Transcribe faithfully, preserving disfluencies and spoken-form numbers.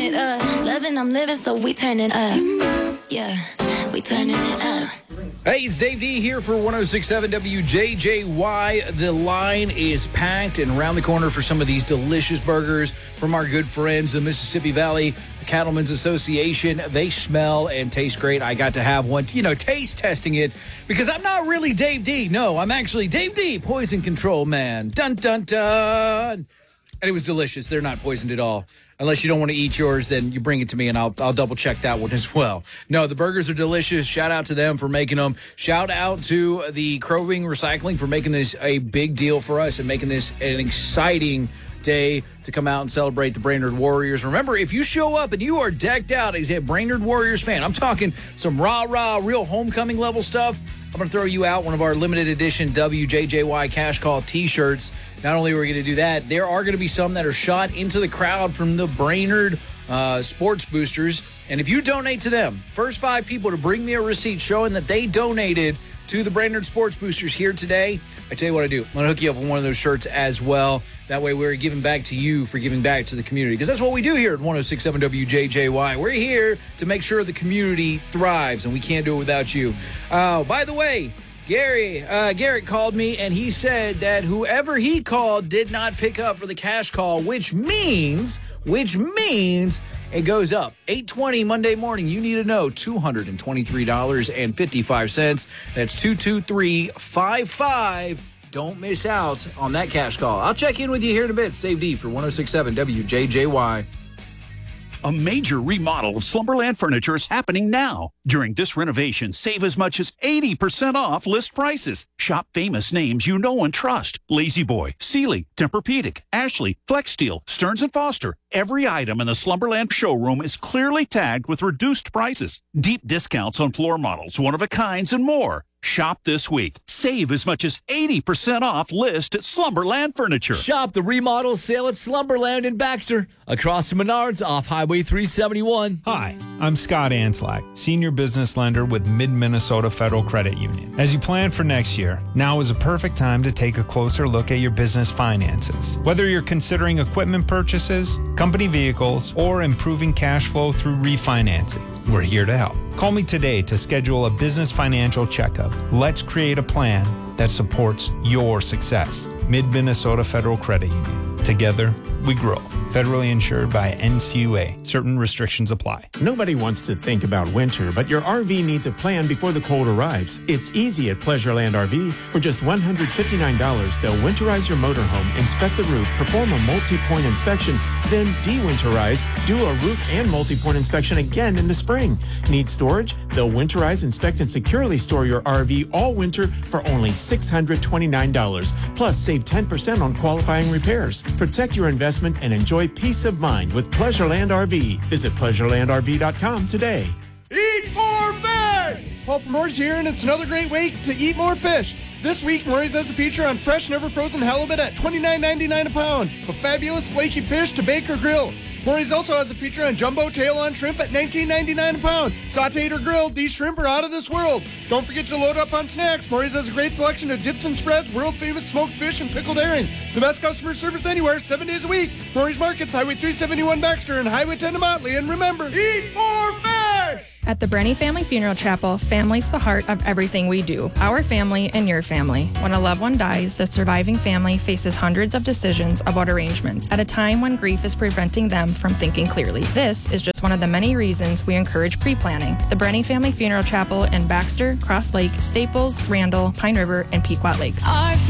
it up. Loving, I'm living, so we turn it up. Yeah, we turning it up. Hey, it's Dave D here for one oh six point seven W J J Y. The line is packed and around the corner for some of these delicious burgers from our good friends, the Mississippi Valley Cattlemen's Association. They smell and taste great. I got to have one, you know, taste testing it because I'm not really Dave D. No, I'm actually Dave D, poison control man. Dun, dun, dun. And it was delicious. They're not poisoned at all. Unless you don't want to eat yours, then you bring it to me, and I'll I'll double check that one as well. No, the burgers are delicious. Shout out to them for making them. Shout out to the Crow Wing Recycling for making this a big deal for us and making this an exciting day to come out and celebrate the Brainerd Warriors. Remember, if you show up and you are decked out as a Brainerd Warriors fan, I'm talking some rah-rah, real homecoming level stuff, I'm going to throw you out one of our limited edition W J J Y Cash Call t-shirts. Not only are we going to do that, there are going to be some that are shot into the crowd from the Brainerd uh, Sports Boosters. And if you donate to them, first five people to bring me a receipt showing that they donated to the Brainerd Sports Boosters here today, I tell you what I do. I'm going to hook you up with one of those shirts as well. That way we're giving back to you for giving back to the community. Because that's what we do here at one oh six point seven W J J Y. We're here to make sure the community thrives, and we can't do it without you. Uh, by the way, Gary, uh, Garrett called me, and he said that whoever he called did not pick up for the cash call, which means, which means it goes up. eight twenty Monday morning, you need to know two hundred twenty-three dollars and fifty-five cents. That's two two three five five. Don't miss out on that cash call. I'll check in with you here in a bit. Dave D for one oh six point seven W J J Y. A major remodel of Slumberland Furniture is happening now. During this renovation, save as much as eighty percent off list prices. Shop famous names you know and trust. Lazy Boy, Sealy, Tempur-Pedic, Ashley, Flex Steel, Stearns and Foster. Every item in the Slumberland showroom is clearly tagged with reduced prices. Deep discounts on floor models, one-of-a-kinds, and more. Shop this week. Save as much as eighty percent off list at Slumberland Furniture. Shop the remodel sale at Slumberland in Baxter, across the Menards off Highway three seventy-one. Hi, I'm Scott Anslack, Senior Business Lender with Mid-Minnesota Federal Credit Union. As you plan for next year, now is a perfect time to take a closer look at your business finances. Whether you're considering equipment purchases, company vehicles, or improving cash flow through refinancing, we're here to help. Call me today to schedule a business financial checkup. Let's create a plan that supports your success. Mid-Minnesota Federal Credit Union. Together, we grow. Federally insured by N C U A. Certain restrictions apply. Nobody wants to think about winter, but your R V needs a plan before the cold arrives. It's easy at Pleasureland R V. For just one hundred fifty-nine dollars, they'll winterize your motorhome, inspect the roof, perform a multi-point inspection, then de-winterize, do a roof and multi-point inspection again in the spring. Need storage? They'll winterize, inspect, and securely store your R V all winter for only six hundred twenty-nine dollars. Plus, save ten percent on qualifying repairs. Protect your investment and enjoy peace of mind with Pleasureland R V. Visit pleasureland R V dot com today. Eat more fish! Paul from Murray's here, and it's another great week to eat more fish. This week, Murray's has a feature on fresh, never frozen halibut at twenty-nine ninety-nine a pound. From fabulous flaky fish to bake or grill. Murray's also has a feature on jumbo tail-on shrimp at nineteen ninety-nine a pound. Sauteed or grilled, these shrimp are out of this world. Don't forget to load up on snacks. Murray's has a great selection of dips and spreads, world-famous smoked fish, and pickled herring. The best customer service anywhere, seven days a week. Murray's Markets, Highway three seventy-one Baxter, and Highway ten to Motley. And remember, eat more fish! At the Brenny Family Funeral Chapel, family's the heart of everything we do. Our family and your family. When a loved one dies, the surviving family faces hundreds of decisions about arrangements at a time when grief is preventing them from thinking clearly. This is just one of the many reasons we encourage pre-planning. The Brenny Family Funeral Chapel in Baxter, Cross Lake, Staples, Randall, Pine River, and Pequot Lakes. Our